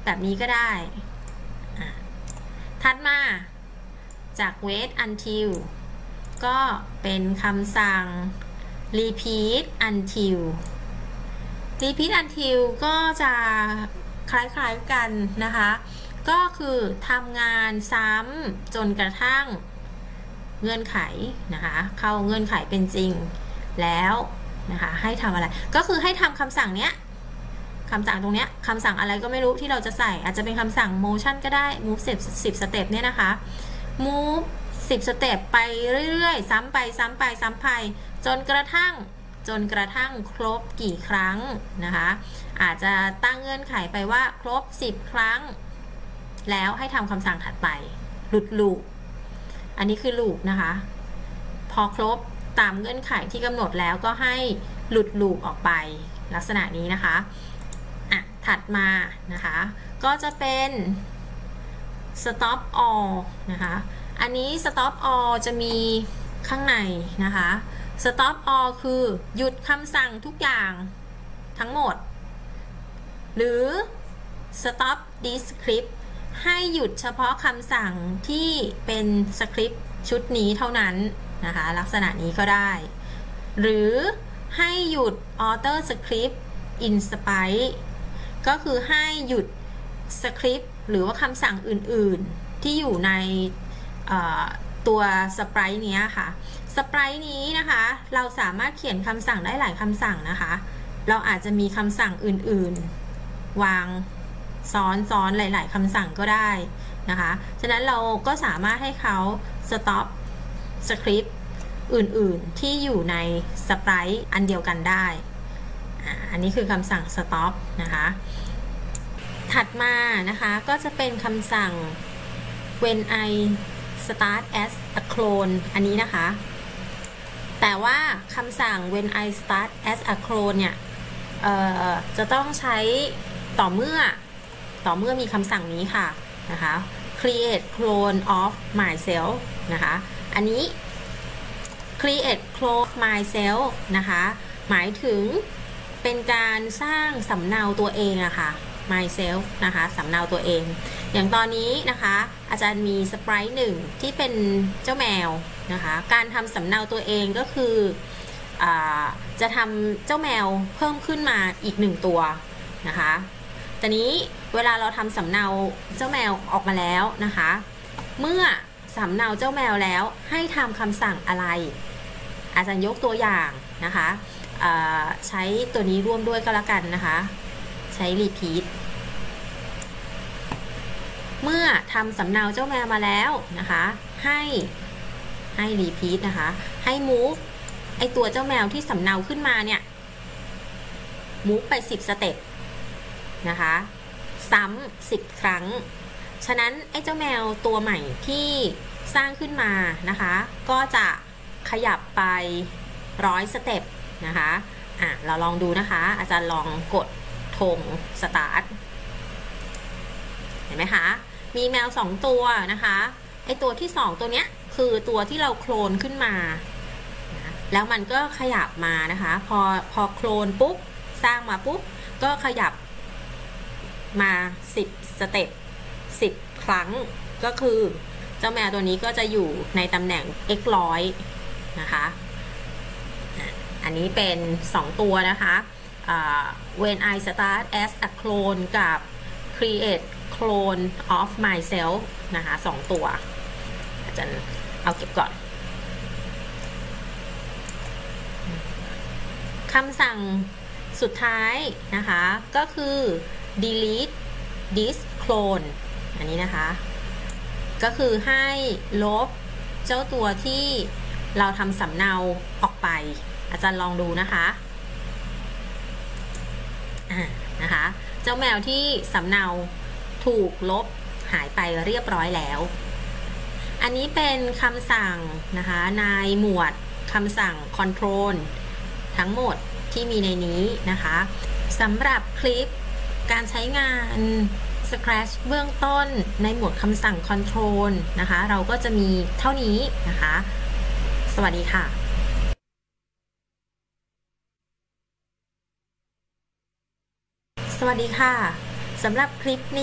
แบบนี้ก็ได้ถัดมาจาก wait until ก็เป็นคำสั่ง repeat until repeat until ก็จะคล้ายๆกันนะคะก็คือทำงานซ้ำจนกระทั่งเงื่อนไขนะคะเข้าเงื่อนไขเป็นจริงแล้วนะคะให้ทำอะไรก็คือให้ทำคำสั่งเนี้ยคำสั่งตรงเนี้ยคำสั่งอะไรก็ไม่รู้ที่เราจะใส่อาจจะเป็นคำสั่ง motion ก็ได้ move 10 สเต็ปเนี่ยนะคะ move 10 สเต็ปไปเรื่อยๆซ้ำไปจนกระทั่งครบกี่ครั้งนะคะอาจจะตั้งเงื่อนไขไปว่าครบ10 ครั้งแล้วให้ทำคำสั่งถัดไปหลุดลูปอันนี้คือลูปนะคะพอครบตามเงื่อนไขที่กำหนดแล้วก็ให้หลุดลูปออกไปลักษณะนี้นะคะถัดมานะคะก็จะเป็น stop all นะคะอันนี้ stop all จะมีข้างในนะคะ stop all คือหยุดคำสั่งทุกอย่างทั้งหมดหรือ stop this script ให้หยุดเฉพาะคำสั่งที่เป็นสคริปต์ชุดนี้เท่านั้นนะคะลักษณะนี้ก็ได้หรือให้หยุด alter script in sprite ก็คือให้หยุดสคริปต์หรือว่าคำสั่งอื่นๆที่อยู่ในตัวสปรายนี้ค่ะสปรายนี้นะคะเราสามารถเขียนคำสั่งได้หลายคำสั่งนะคะเราอาจจะมีคำสั่งอื่นๆวางซ้อนหลายๆคำสั่งก็ได้นะคะฉะนั้นเราก็สามารถให้เขา stop script อื่นๆที่อยู่ในสปรายอันเดียวกันได้อันนี้คือคำสั่ง stop นะคะถัดมานะคะก็จะเป็นคำสั่ง when I start as a clone อันนี้นะคะแต่ว่าคำสั่ง when I start as a clone เนี่ยจะต้องใช้ต่อเมื่อมีคำสั่งนี้ค่ะนะคะ create clone of myself นะคะอันนี้ create clone of myself นะคะหมายถึงเป็นการสร้างสำเนาตัวเองอะค่ะ myself นะคะสำเนาตัวเองอย่างตอนนี้นะคะอาจารย์มีสปราย1ที่เป็นเจ้าแมวนะคะการทำสำเนาตัวเองก็คือจะทำเจ้าแมวเพิ่มขึ้นมาอีก1ตัวนะคะแต่นี้เวลาเราทำสำเนาเจ้าแมวออกมาแล้วนะคะเมื่อสำเนาเจ้าแมวแล้วให้ทำคำสั่งอะไรอาจารย์ยกตัวอย่างนะคะใช้ตัวนี้ร่วมด้วยก็แล้วกันนะคะใช้ repeat เมื่อทำสำเนาเจ้าแมวมาแล้วนะคะให้ repeat นะคะให้ move ไอตัวเจ้าแมวที่สำเนาขึ้นมาเนี่ย move ไป10 สเต็ปนะคะซ้ำ10 ครั้งฉะนั้นไอ้เจ้าแมวตัวใหม่ที่สร้างขึ้นมานะคะก็จะขยับไป100 สเต็ปนะคะเราลองดูนะคะอาจารย์ลองกดธง start เห็นไหมคะมีแมว2ตัวนะคะไอตัวที่2ตัวเนี้ยคือตัวที่เราโคลนขึ้นมาแล้วมันก็ขยับมานะคะพอโคลนปุ๊บสร้างมาปุ๊บก็ขยับมา10 สเต็ป10 ครั้งก็คือเจ้าแมวตัวนี้ก็จะอยู่ในตำแหน่ง x 100นะคะอันนี้เป็น2ตัวนะคะ when I start as a clone กับ create clone of myself นะคะ2ตัวอาจารย์เอาเก็บก่อนคำสั่งสุดท้ายนะคะก็คือ delete this clone อันนี้นะคะก็คือให้ลบเจ้าตัวที่เราทำสำเนาออกไปอาจารย์ลองดูนะคะนะคะเจ้าแมวที่สำเนาถูกลบหายไปเรียบร้อยแล้วอันนี้เป็นคำสั่งนะคะในหมวดคำสั่ง control ทั้งหมดที่มีในนี้นะคะสำหรับคลิปการใช้งาน Scratch เบื้องต้นในหมวดคำสั่ง control นะคะเราก็จะมีเท่านี้นะคะสวัสดีค่ะสวัสดีค่ะสำหรับคลิปนี้